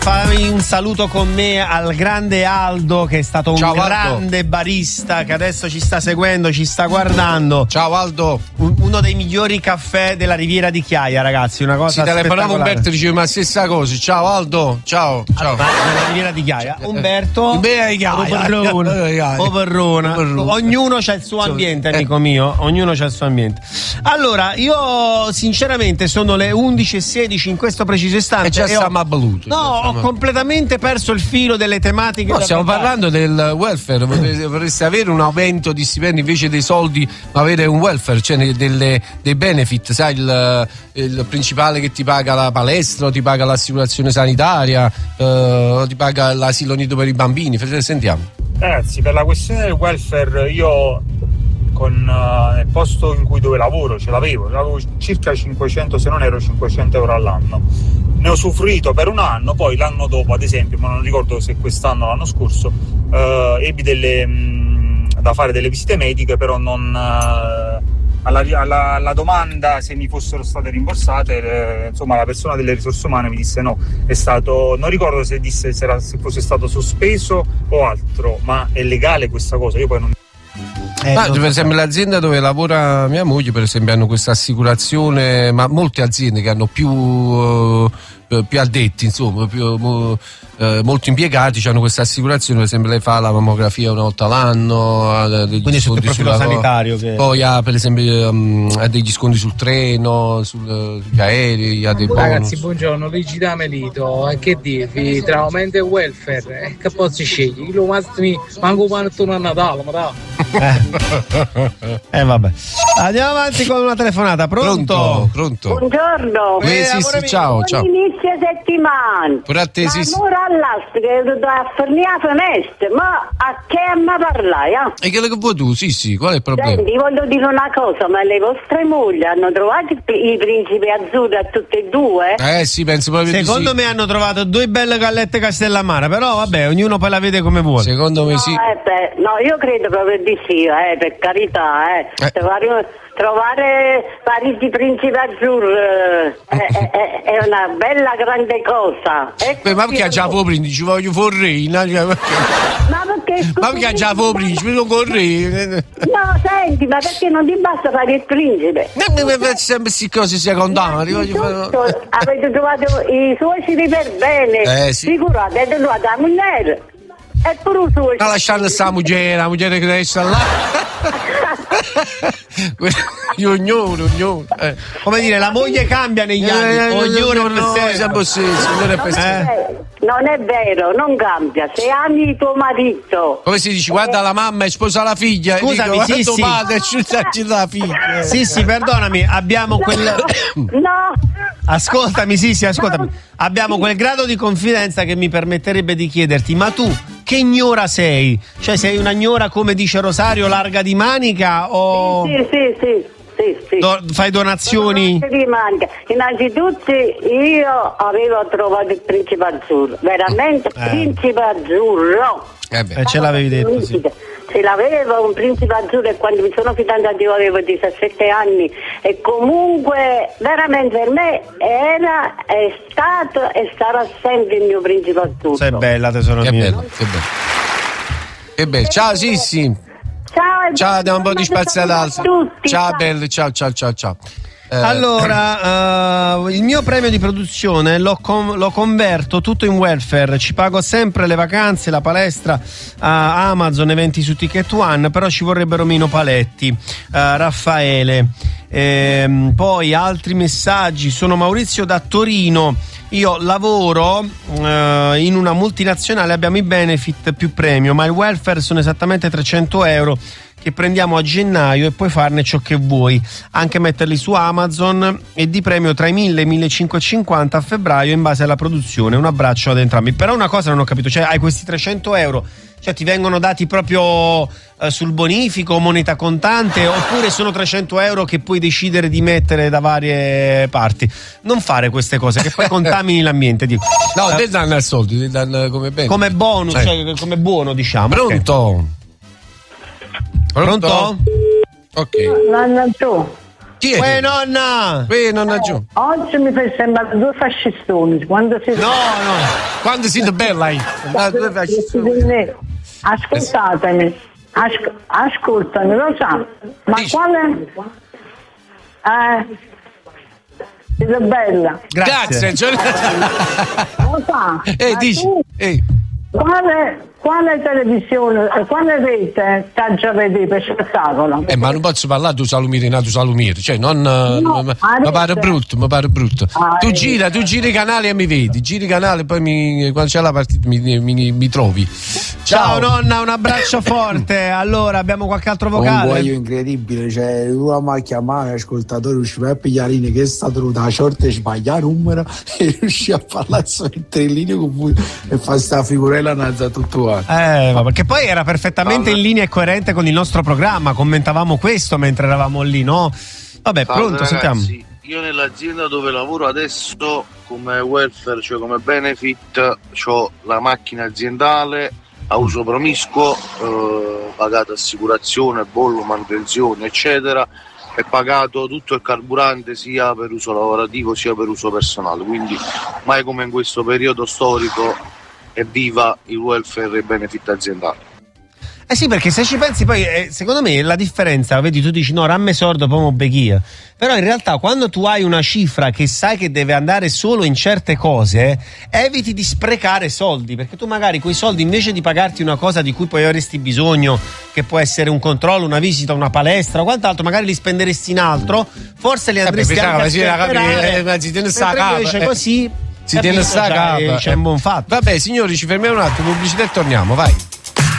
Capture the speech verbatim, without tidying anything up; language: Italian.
Fammi un saluto con me al grande Aldo, che è stato un Ciao, grande Aldo. barista, che adesso ci sta seguendo, ci sta guardando. Ciao Aldo. Un, uno dei migliori caffè della Riviera di Chiaia, ragazzi, una cosa Ci telefonava spettacolare. Umberto e diceva ma stessa cosa. Ciao Aldo, ciao. Ciao. Ma nella Riviera di Chiaia, Umberto, Riviera di Chiaia. Poverrona, Poverrona. Ognuno c'ha il suo ambiente, amico mio. Ognuno c'ha il suo ambiente. Allora, io sinceramente sono le undici e sedici in questo preciso istante. E già e stiamo ho, abbaluti. No, ho completamente perso il filo delle tematiche. No, da stiamo trattare. parlando del welfare. Vorreste, vorreste avere un aumento di stipendi invece dei soldi, ma avere un welfare, cioè delle, dei benefit, sai, il, il principale che ti paga la palestra, o ti paga l'assicurazione sanitaria, eh, o ti paga l'asilo nido per i bambini. Sentiamo. Ragazzi, per la questione del welfare, io con uh, nel posto in cui dove lavoro ce l'avevo, avevo circa cinquecento, se non ero cinquecento euro all'anno. Ne ho usufruito per un anno, poi l'anno dopo, ad esempio, ma non ricordo se quest'anno o l'anno scorso, uh, ebbi delle mh, da fare delle visite mediche, però non uh, alla, alla, alla domanda se mi fossero state rimborsate, eh, insomma la persona delle risorse umane mi disse no, è stato, non ricordo se disse se, era, se fosse stato sospeso o altro, ma è legale questa cosa? Io poi non Eh, Ma, non per so. esempio l'azienda dove lavora mia moglie, per esempio, hanno questa assicurazione, ma molte aziende che hanno più, uh, più addetti, insomma, più, mo, uh, molti impiegati hanno questa assicurazione. Per esempio lei fa la mammografia una volta l'anno, ha degli Quindi sotto il sconti profilo sulla- sanitario che... poi ha per esempio um, ha degli sconti sul treno, sul, sugli aerei, ha dei bonus. Ragazzi, buongiorno, Luigi da Melito. E che dirvi, tra aumento e welfare, eh, che posso scegli? Io lo mastri, manco quando torno a Natale, ma da. Eh vabbè. Andiamo avanti con una telefonata. Pronto? Pronto, pronto. Buongiorno. Eh, Eh, sì, amore sì, mio. ciao, ciao. Buon inizio settimana. Pure a te, sì, sì. Ma ora all'asta che da fornire a finestra, ma a che mi parlai? Eh? E che che vuoi tu? Sì, sì, qual è il problema? Senti, voglio dire una cosa, ma le vostre mogli hanno trovato i i principi azzurri a tutte e due? Eh sì, penso proprio di Secondo sì. me hanno trovato due belle gallette Castellamare, però vabbè, ognuno poi la vede come vuole. Secondo me sì. No, eh, beh, no, io credo proprio di sì, eh, per carità, eh. Eh. Trovare, trovare Parigi Principe Azzurro eh, è, è- è una bella grande cosa. E Beh, ma così perché già io- fu principe, ci voglio forrina, cioè, Ma perché ma perché già fu principe, non corri. No, senti, ma perché non ti basta fare il principe? Non mi faccio sempre queste cose secondarie, voglio fare... Innanzitutto, avete trovato i suoceri per bene, Eh, sì. figurate, avete trovato la moglie e pure i suoceri. Ma lasciando sta moglie, la moglie che resta là. Ognuno, ognuno. Eh. Come dire, la moglie cambia negli anni, Eh, ognuno no, è per no, sempre. siamo sì, signore per sempre. Eh, non è vero, non cambia. Se ami tuo marito, Come si dice, guarda la mamma e sposa la figlia. Scusami, e dico, sì, guarda tuo sì. padre e ci la figlia. Sì, sì, perdonami, abbiamo quel... no, Ascoltami, sì, sì, ascoltami. Abbiamo quel grado di confidenza che mi permetterebbe di chiederti, ma tu che gnora sei? Cioè sei una gnora, come dice Rosario, larga di manica o sì, sì, sì, sì, sì. do- fai donazioni? Non ti manca. Innanzitutto io avevo trovato il principe azzurro, veramente Eh. principe azzurro. Eh beh. Eh, ce l'avevi detto, sì. Ce l'avevo un principe azzurro e quando mi sono fidanzata io avevo diciassette anni e comunque veramente per me era, è stato e sarà sempre il mio principe azzurro. Sei bella, tesoro Che mio. bello, che bello. Che bello. Ciao Sissi. Ciao, e Ciao, diamo un po' di buona spaziata. giornata a tutti. Ciao bello, ciao ciao ciao ciao. Eh, Allora, uh, il mio premio di produzione lo, com- lo converto tutto in welfare, ci pago sempre le vacanze, la palestra, uh, Amazon, eventi su Ticket One, però ci vorrebbero meno paletti. Uh, Raffaele. Ehm, poi altri messaggi. Sono Maurizio da Torino. Io lavoro uh, in una multinazionale, abbiamo i benefit più premio, ma il welfare sono esattamente trecento euro che prendiamo a gennaio e puoi farne ciò che vuoi, anche metterli su Amazon, e di premio tra i mille e i millecinquecentocinquanta a febbraio in base alla produzione. Un abbraccio ad entrambi. Però una cosa non ho capito, cioè hai questi trecento euro, cioè ti vengono dati proprio eh, sul bonifico, moneta contante, oppure sono trecento euro che puoi decidere di mettere da varie parti? Non fare queste cose che poi contamini l'ambiente, dico. no, Eh, te danno i soldi, ti danno come bene. come bonus, Eh. cioè come buono, diciamo. Pronto? Ok. Pronto? Ok. Nanna tu, Chi è? Uè, nonna! Qui nonna giù. Oggi mi fai sembrare due fascistoni. Quando si... No, no. Quando siete bella lì? Ascoltatemi, asc- ascoltami, lo sa. Ma Dici. quale... Eh... Siete bella. Grazie. Grazie. Lo sa. Eh, Ma dici. tu, Eh. Quale, quale televisione, eh, quale rete sta già vedere per spettacolo? Eh, ma non posso parlare tu Salumire, nato Salumire, cioè non No, mi avete- pare brutto, mi pare brutto. Ah, Tu eh. gira, tu giri i canali e mi vedi, giri i canali e poi mi, quando c'è la partita mi, mi, mi trovi. Ciao nonna, un abbraccio forte. Allora, abbiamo qualche altro Un vocale? guaio incredibile, cioè tu mi ha chiamato l'ascoltatore, usciva a pigliare che è stato da sorte sbaglia numero e riuscì a parlare solo in tre linee con voi e fa sta figurella nazza tutto quanto. Eh, ma perché poi era perfettamente in linea e coerente con il nostro programma, commentavamo questo mentre eravamo lì, no? Vabbè, Salve, pronto, sentiamo. ragazzi. Io nell'azienda dove lavoro adesso come welfare, cioè come benefit, ho la macchina aziendale a uso promiscuo, eh, pagata assicurazione, bollo, manutenzione, eccetera, e pagato tutto il carburante sia per uso lavorativo sia per uso personale, quindi mai come in questo periodo storico evviva il welfare e i benefit aziendali. Eh sì, perché se ci pensi poi, eh, secondo me la differenza, vedi, tu dici no, ramme sordo, pomo bechia, però in realtà quando tu hai una cifra che sai che deve andare solo in certe cose, eviti di sprecare soldi, perché tu magari quei soldi invece di pagarti una cosa di cui poi avresti bisogno, che può essere un controllo, una visita, una palestra o quant'altro, magari li spenderesti in altro, forse li andresti beh, anche a sì, la capi- sperperare, eh, ma si tiene sta mentre capa, invece eh. così Si tiene sta capito, capa. c'è un buon fatto. Vabbè signori, ci fermiamo un attimo, pubblicità e torniamo, vai.